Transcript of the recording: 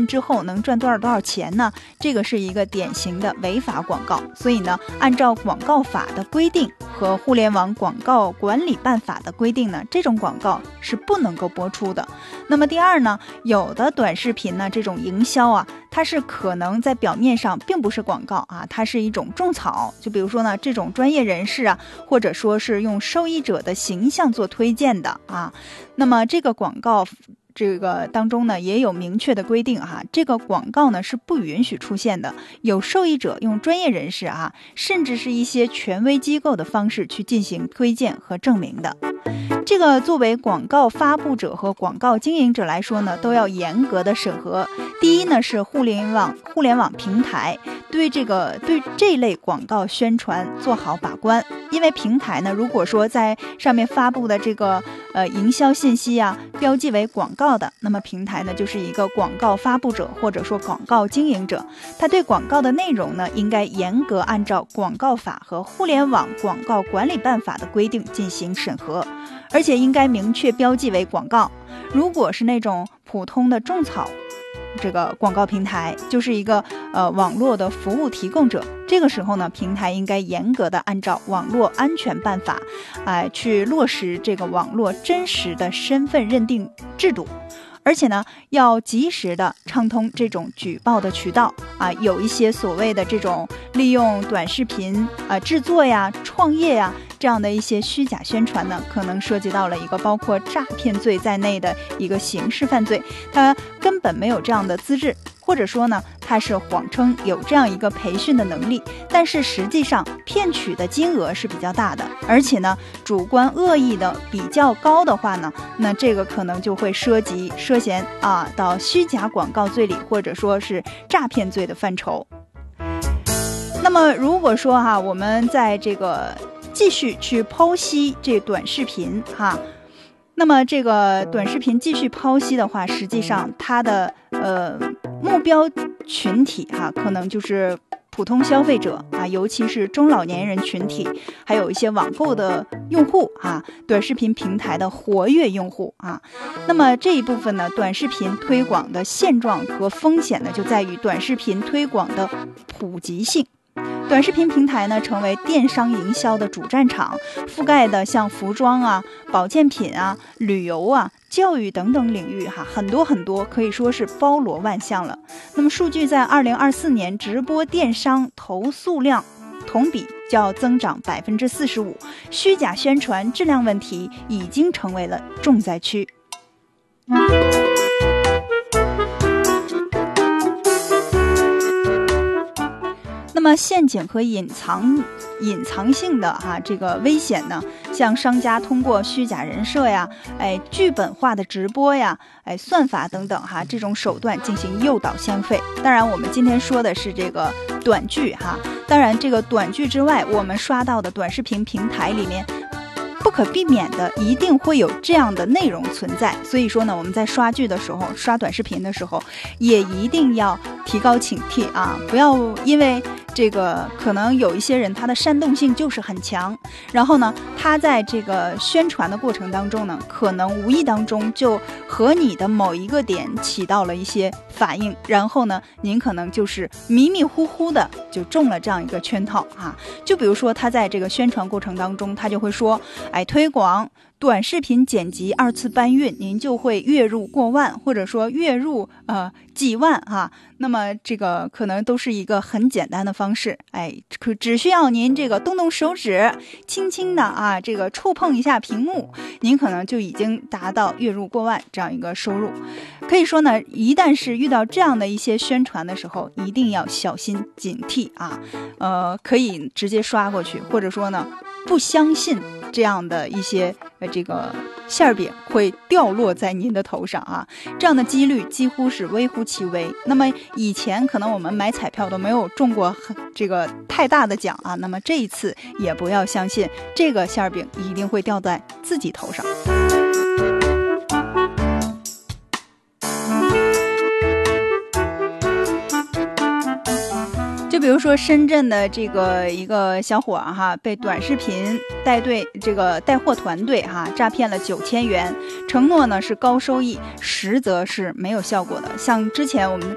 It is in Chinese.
之后能赚多少钱呢？这个是一个典型的违法广告，所以呢，按照广告法的规定和互联网广告管理办法的规定呢，这种广告是不能够播出的。那么第二呢，有的短视频呢，这种营销啊，它是可能在表面上并不是广告啊，它是一种种草。就比如说呢，这种专业人士啊，或者说是用受益者的形象做推荐的啊，那么这个广告这个当中呢也有明确的规定啊，这个广告呢是不允许出现的，有受益者用专业人士啊，甚至是一些权威机构的方式去进行推荐和证明的。这个作为广告发布者和广告经营者来说呢，都要严格的审核。第一呢是互联网平台对这类广告宣传做好把关，因为平台呢，如果说在上面发布的这个营销信息啊，标记为广告的，那么平台呢就是一个广告发布者或者说广告经营者，他对广告的内容呢，应该严格按照广告法和互联网广告管理办法的规定进行审核，而且应该明确标记为广告。如果是那种普通的种草这个广告平台，就是一个网络的服务提供者，这个时候呢，平台应该严格的按照网络安全办法去落实这个网络真实的身份认定制度，而且呢，要及时的畅通这种举报的渠道啊。有一些所谓的这种利用短视频制作呀、创业呀这样的一些虚假宣传呢，可能涉及到了一个包括诈骗罪在内的一个刑事犯罪，它根本没有这样的资质，或者说呢，它是谎称有这样一个培训的能力，但是实际上骗取的金额是比较大的，而且呢，主观恶意的比较高的话呢，那这个可能就会涉嫌到虚假广告罪里，或者说是诈骗罪的范畴。那么如果说我们在这个继续去剖析这短视频那么这个短视频继续剖析的话，实际上它的目标群体可能就是普通消费者尤其是中老年人群体，还有一些网购的用户短视频平台的活跃用户那么这一部分呢，短视频推广的现状和风险呢，就在于短视频推广的普及性。短视频平台呢，成为电商营销的主战场，覆盖的像服装保健品旅游教育等等领域很多，可以说是包罗万象了。那么数据在2024年直播电商投诉量同比就要增长45%，虚假宣传质量问题已经成为了重灾区。那么陷阱和隐藏性的这个危险呢，像商家通过虚假人设剧本化的直播算法等等这种手段进行诱导消费。当然我们今天说的是这个短剧当然这个短剧之外，我们刷到的短视频平台里面不可避免的一定会有这样的内容存在，所以说呢，我们在刷剧的时候，刷短视频的时候，也一定要提高警惕不要因为这个可能有一些人他的煽动性就是很强，然后呢，他在这个宣传的过程当中呢，可能无意当中就和你的某一个点起到了一些反应，然后呢，您可能就是迷迷糊糊的就中了这样一个圈套就比如说他在这个宣传过程当中，他就会说推广短视频剪辑2次搬运，您就会月入过万，或者说月入几万那么这个可能都是一个很简单的方式，只需要您这个动动手指，轻轻的这个触碰一下屏幕，您可能就已经达到月入过万这样一个收入。可以说呢，一旦是遇到这样的一些宣传的时候，一定要小心警惕可以直接刷过去，或者说呢，不相信这样的一些这个馅饼会掉落在您的头上这样的几率几乎是微乎其微。那么以前可能我们买彩票都没有中过这个太大的奖那么这一次也不要相信这个馅饼一定会掉在自己头上。就比如说深圳的这个一个小伙被短视频带货团队诈骗了9000元，承诺呢是高收益，实则是没有效果的。像之前我们